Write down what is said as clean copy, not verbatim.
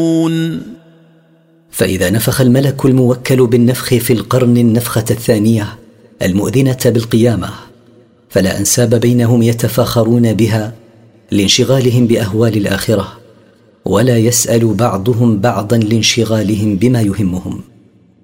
فإذا نفخ الملك الموكل بالنفخ في القرن النفخة الثانية المؤذنة بالقيامة فلا أنساب بينهم يتفاخرون بها لانشغالهم بأهوال الآخرة، ولا يسأل بعضهم بعضا لانشغالهم بما يهمهم.